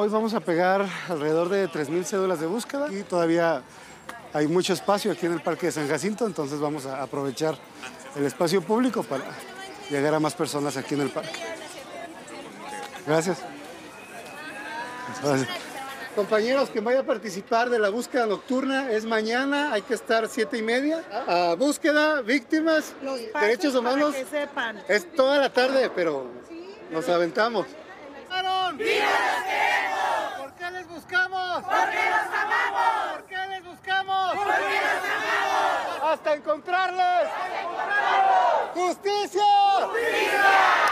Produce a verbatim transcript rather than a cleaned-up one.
Hoy vamos a pegar alrededor de tres mil cédulas de búsqueda y todavía hay mucho espacio aquí en el Parque de San Jacinto, entonces vamos a aprovechar el espacio público para llegar a más personas aquí en el parque. Gracias. Gracias. Compañeros, que vaya a participar de la búsqueda nocturna es mañana, hay que estar siete y media. A búsqueda, víctimas, derechos humanos. Para que sepan. Es toda la tarde, pero nos aventamos. ¡Viva los queremos! ¿Por qué les buscamos? ¡Porque los amamos! ¿Por qué les buscamos? ¡Porque los amamos! ¡Hasta encontrarles! ¡Hasta encontrarlos! ¡Justicia! ¡Justicia!